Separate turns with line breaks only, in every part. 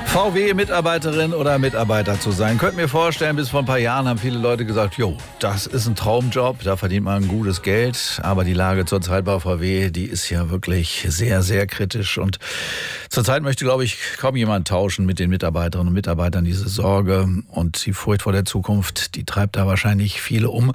VW-Mitarbeiterin oder Mitarbeiter zu sein. Könnt mir vorstellen, bis vor ein paar Jahren haben viele Leute gesagt, jo, das ist ein Traumjob, da verdient man gutes Geld. Aber die Lage zurzeit bei VW, die ist ja wirklich sehr, sehr kritisch. Und zurzeit möchte, glaube ich, kaum jemand tauschen mit den Mitarbeiterinnen und Mitarbeitern. Diese Sorge und die Furcht vor der Zukunft, die treibt da wahrscheinlich viele um.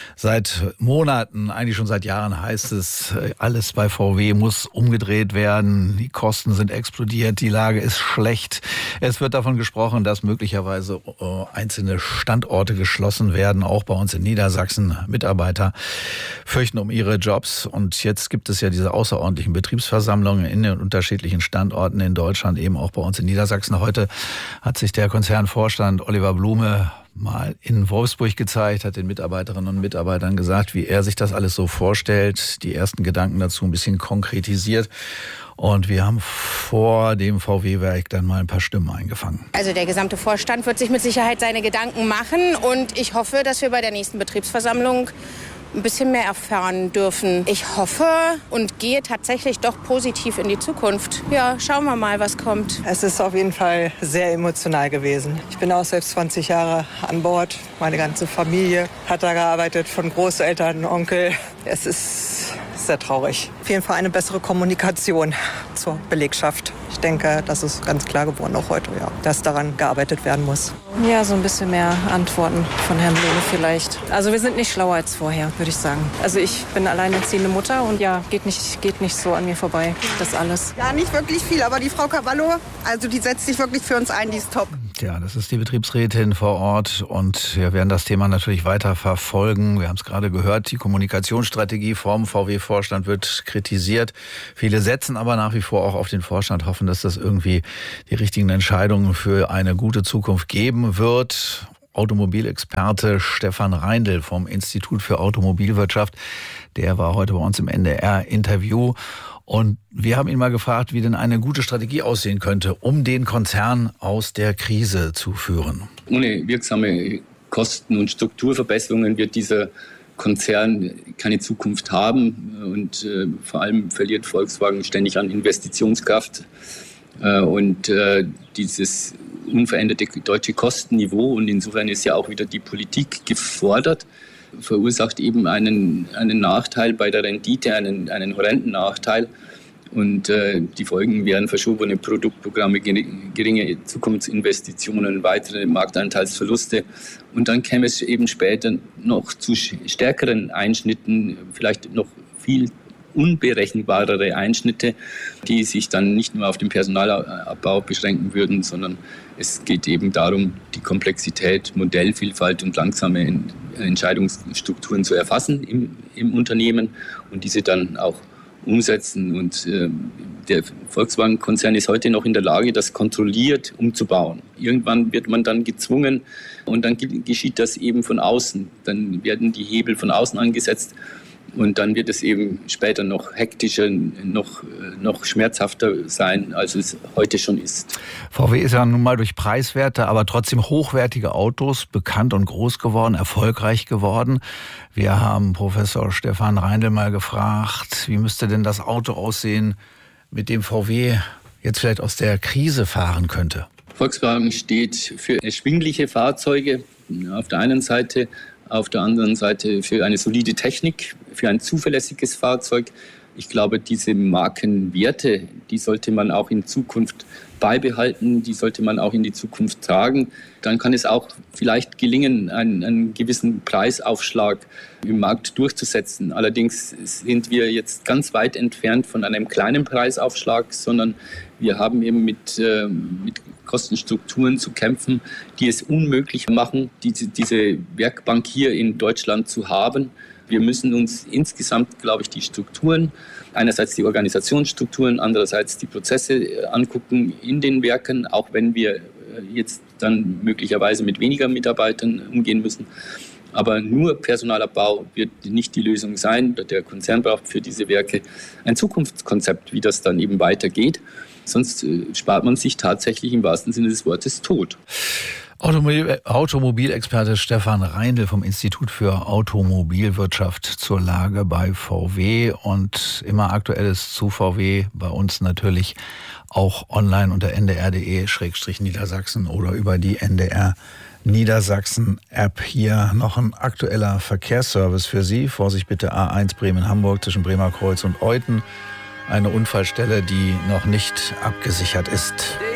Seit Monaten, eigentlich schon seit Jahren heißt es, alles bei VW muss umgedreht werden. Die Kosten sind explodiert, die Lage ist schlecht. Es wird davon gesprochen, dass möglicherweise einzelne Standorte geschlossen werden, auch bei uns in Niedersachsen. Mitarbeiter fürchten um ihre Jobs. Und jetzt gibt es ja diese außerordentlichen Betriebsversammlungen in den unterschiedlichen Standorten in Deutschland, eben auch bei uns in Niedersachsen. Heute hat sich der Konzernvorstand Oliver Blume mal in Wolfsburg gezeigt, hat den Mitarbeiterinnen und Mitarbeitern gesagt, wie er sich das alles so vorstellt, die ersten Gedanken dazu ein bisschen konkretisiert. Und wir haben vor dem VW-Werk dann mal ein paar Stimmen eingefangen.
Also der gesamte Vorstand wird sich mit Sicherheit seine Gedanken machen und ich hoffe, dass wir bei der nächsten Betriebsversammlung ein bisschen mehr erfahren dürfen. Ich hoffe und gehe tatsächlich doch positiv in die Zukunft. Ja, schauen wir mal, was kommt.
Es ist auf jeden Fall sehr emotional gewesen. Ich bin auch selbst 20 Jahre an Bord. Meine ganze Familie hat da gearbeitet, von Großeltern, Onkel. Es ist sehr traurig. Auf jeden Fall eine bessere Kommunikation zur Belegschaft. Ich denke, das ist ganz klar geworden, auch heute, ja, dass daran gearbeitet werden muss.
Ja, so ein bisschen mehr Antworten von Herrn Blume vielleicht. Also wir sind nicht schlauer als vorher, würde ich sagen. Also ich bin alleinerziehende Mutter und ja, geht nicht so an mir vorbei, das alles.
Ja, nicht wirklich viel, aber die Frau Cavallo, also die setzt sich wirklich für uns ein, die ist top.
Ja, das ist die Betriebsrätin vor Ort und wir werden das Thema natürlich weiter verfolgen. Wir haben es gerade gehört, die Kommunikationsstrategie vom VW-Vorstand wird kritisiert. Viele setzen aber nach wie vor auch auf den Vorstand, hoffen, dass das irgendwie die richtigen Entscheidungen für eine gute Zukunft geben wird. Automobilexperte Stefan Reindl vom Institut für Automobilwirtschaft, der war heute bei uns im NDR-Interview. Und wir haben ihn mal gefragt, wie denn eine gute Strategie aussehen könnte, um den Konzern aus der Krise zu führen.
Ohne wirksame Kosten- und Strukturverbesserungen wird dieser Konzern keine Zukunft haben. Und vor allem verliert Volkswagen ständig an Investitionskraft. Und dieses unveränderte deutsche Kostenniveau, und insofern ist ja auch wieder die Politik gefordert, verursacht eben einen Nachteil bei der Rendite, einen horrenden Nachteil. Und die Folgen wären verschobene Produktprogramme, geringe Zukunftsinvestitionen, weitere Marktanteilsverluste. Und dann käme es eben später noch zu stärkeren Einschnitten, vielleicht noch viel unberechenbarere Einschnitte, die sich dann nicht nur auf den Personalabbau beschränken würden, sondern es geht eben darum, die Komplexität, Modellvielfalt und langsame Entscheidungsstrukturen zu erfassen im Unternehmen und diese dann auch umsetzen. Und der Volkswagen-Konzern ist heute noch in der Lage, das kontrolliert umzubauen. Irgendwann wird man dann gezwungen und dann geschieht das eben von außen. Dann werden die Hebel von außen angesetzt. Und dann wird es eben später noch hektischer, noch schmerzhafter sein, als es heute schon ist.
VW ist ja nun mal durch preiswerte, aber trotzdem hochwertige Autos bekannt und groß geworden, erfolgreich geworden. Wir haben Professor Stefan Reindl mal gefragt, wie müsste denn das Auto aussehen, mit dem VW jetzt vielleicht aus der Krise fahren könnte?
Volkswagen steht für erschwingliche Fahrzeuge auf der einen Seite, auf der anderen Seite für eine solide Technik, für ein zuverlässiges Fahrzeug. Ich glaube, diese Markenwerte, die sollte man auch in Zukunft beibehalten, die sollte man auch in die Zukunft tragen. Dann kann es auch vielleicht gelingen, einen gewissen Preisaufschlag im Markt durchzusetzen. Allerdings sind wir jetzt ganz weit entfernt von einem kleinen Preisaufschlag, sondern wir haben eben mit Kostenstrukturen zu kämpfen, die es unmöglich machen, diese Werkbank hier in Deutschland zu haben. Wir müssen uns insgesamt, glaube ich, die Strukturen, einerseits die Organisationsstrukturen, andererseits die Prozesse angucken in den Werken, auch wenn wir jetzt dann möglicherweise mit weniger Mitarbeitern umgehen müssen. Aber nur Personalabbau wird nicht die Lösung sein. Der Konzern braucht für diese Werke ein Zukunftskonzept, wie das dann eben weitergeht. Sonst spart man sich tatsächlich im wahrsten Sinne des Wortes tot.
Automobilexperte Stefan Reindl vom Institut für Automobilwirtschaft zur Lage bei VW und immer Aktuelles zu VW bei uns natürlich auch online unter ndr.de/Niedersachsen oder über die NDR Niedersachsen-App. Hier noch ein aktueller Verkehrsservice für Sie. Vorsicht bitte, A1 Bremen-Hamburg zwischen Bremerkreuz und Euthen. Eine Unfallstelle, die noch nicht abgesichert ist.